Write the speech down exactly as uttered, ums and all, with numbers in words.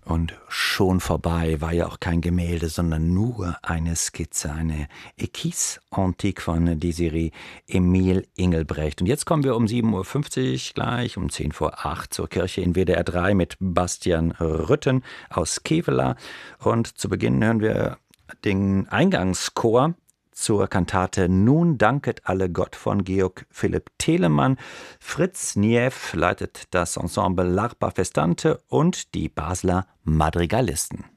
Und schon vorbei war ja auch kein Gemälde, sondern nur eine Skizze, eine Esquisse antique von Desiree Emile Engelbrecht. Und jetzt kommen wir um sieben Uhr fünfzig gleich, um zehn vor acht zur Kirche in W D R drei mit Bastian Rütten aus Kevela. Und zu Beginn hören wir den Eingangschor zur Kantate Nun danket alle Gott von Georg Philipp Telemann. Fritz Nieff leitet das Ensemble L'Arpa Festante und die Basler Madrigalisten.